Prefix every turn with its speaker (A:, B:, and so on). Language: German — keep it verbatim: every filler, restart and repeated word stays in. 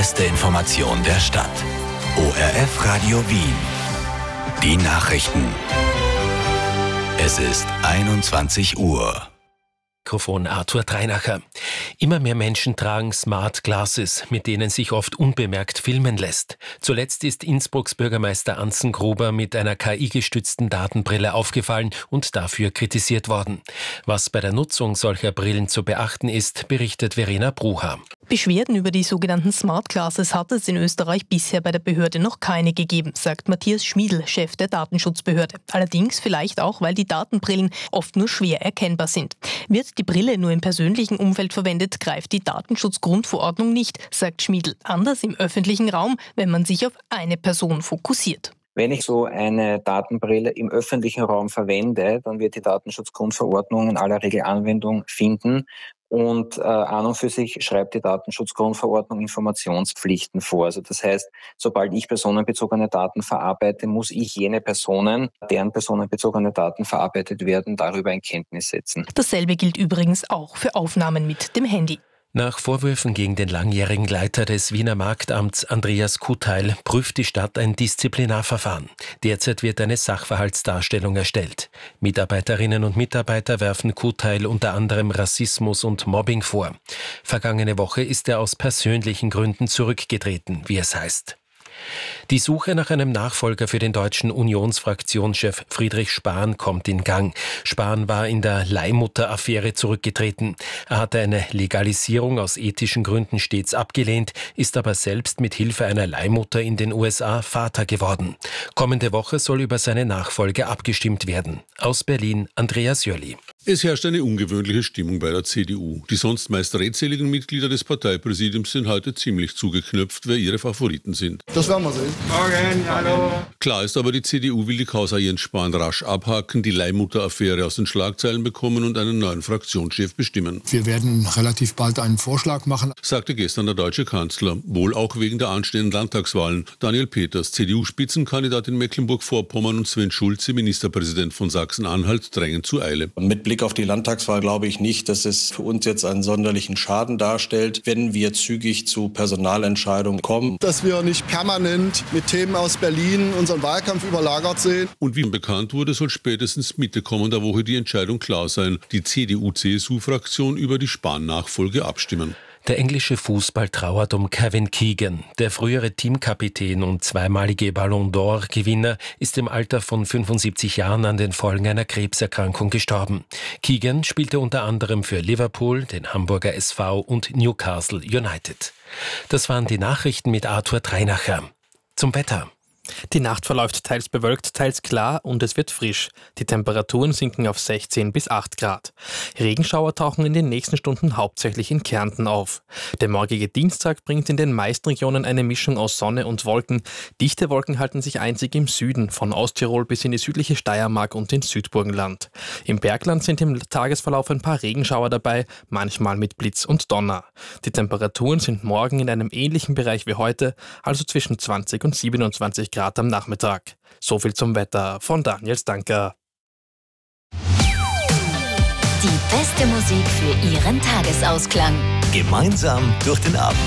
A: beste Information der Stadt. O R F Radio Wien. Die Nachrichten. Es ist einundzwanzig Uhr.
B: Mikrofon Arthur Treinacher. Immer mehr Menschen tragen Smart Glasses, mit denen sich oft unbemerkt filmen lässt. Zuletzt ist Innsbrucks Bürgermeister Anzen Gruber mit einer K I-gestützten Datenbrille aufgefallen und dafür kritisiert worden. Was bei der Nutzung solcher Brillen zu beachten ist, berichtet Verena Brucher.
C: Beschwerden über die sogenannten Smart Glasses hat es in Österreich bisher bei der Behörde noch keine gegeben, sagt Matthias Schmiedl, Chef der Datenschutzbehörde. Allerdings vielleicht auch, weil die Datenbrillen oft nur schwer erkennbar sind. Wird die Brille nur im persönlichen Umfeld verwendet, greift die Datenschutzgrundverordnung nicht, sagt Schmiedl. Anders im öffentlichen Raum, wenn man sich auf eine Person fokussiert.
D: Wenn ich so eine Datenbrille im öffentlichen Raum verwende, dann wird die Datenschutzgrundverordnung in aller Regel Anwendung finden. Und äh, an und für sich schreibt die Datenschutzgrundverordnung Informationspflichten vor. Also das heißt, sobald ich personenbezogene Daten verarbeite, muss ich jene Personen, deren personenbezogene Daten verarbeitet werden, darüber in Kenntnis setzen.
C: Dasselbe gilt übrigens auch für Aufnahmen mit dem Handy.
B: Nach Vorwürfen gegen den langjährigen Leiter des Wiener Marktamts Andreas Kuteil prüft die Stadt ein Disziplinarverfahren. Derzeit wird eine Sachverhaltsdarstellung erstellt. Mitarbeiterinnen und Mitarbeiter werfen Kuteil unter anderem Rassismus und Mobbing vor. Vergangene Woche ist er aus persönlichen Gründen zurückgetreten, wie es heißt. Die Suche nach einem Nachfolger für den deutschen Unionsfraktionschef Friedrich Spahn kommt in Gang. Spahn war in der Leihmutter-Affäre zurückgetreten. Er hatte eine Legalisierung aus ethischen Gründen stets abgelehnt, ist aber selbst mit Hilfe einer Leihmutter in den U S A Vater geworden. Kommende Woche soll über seine Nachfolge abgestimmt werden. Aus Berlin Andreas Jölli.
E: Es herrscht eine ungewöhnliche Stimmung bei der C D U. Die sonst meist redseligen Mitglieder des Parteipräsidiums sind heute ziemlich zugeknöpft, wer ihre Favoriten sind.
F: Das werden wir sehen.
E: Morgen, hallo. Klar ist aber, die C D U will die Causa Jens Spahn rasch abhaken, die Leihmutter-Affäre aus den Schlagzeilen bekommen und einen neuen Fraktionschef bestimmen.
F: Wir werden relativ bald einen Vorschlag machen,
E: sagte gestern der deutsche Kanzler, wohl auch wegen der anstehenden Landtagswahlen. Daniel Peters, C D U-Spitzenkandidat in Mecklenburg-Vorpommern, und Sven Schulze, Ministerpräsident von Sachsen-Anhalt, drängen zur Eile.
G: Mit Blick auf die Landtagswahl glaube ich nicht, dass es für uns jetzt einen sonderlichen Schaden darstellt, wenn wir zügig zu Personalentscheidungen kommen.
F: Dass wir nicht permanent mit Themen aus Berlin unseren Wahlkampf überlagert sehen.
E: Und wie bekannt wurde, soll spätestens Mitte kommender Woche die Entscheidung klar sein. Die C D U-C S U-Fraktion über die Spahn-Nachfolge abstimmen.
B: Der englische Fußball trauert um Kevin Keegan. Der frühere Teamkapitän und zweimalige Ballon d'Or-Gewinner ist im Alter von fünfundsiebzig Jahren an den Folgen einer Krebserkrankung gestorben. Keegan spielte unter anderem für Liverpool, den Hamburger S V und Newcastle United. Das waren die Nachrichten mit Arthur Treinacher. Zum Wetter.
H: Die Nacht verläuft teils bewölkt, teils klar und es wird frisch. Die Temperaturen sinken auf sechzehn bis acht Grad. Regenschauer tauchen in den nächsten Stunden hauptsächlich in Kärnten auf. Der morgige Dienstag bringt in den meisten Regionen eine Mischung aus Sonne und Wolken. Dichte Wolken halten sich einzig im Süden, von Osttirol bis in die südliche Steiermark und ins Südburgenland. Im Bergland sind im Tagesverlauf ein paar Regenschauer dabei, manchmal mit Blitz und Donner. Die Temperaturen sind morgen in einem ähnlichen Bereich wie heute, also zwischen zwanzig und siebenundzwanzig Grad am Nachmittag. So viel zum Wetter von Daniel Stanker.
I: Die beste Musik für Ihren Tagesausklang.
A: Gemeinsam durch den Abend.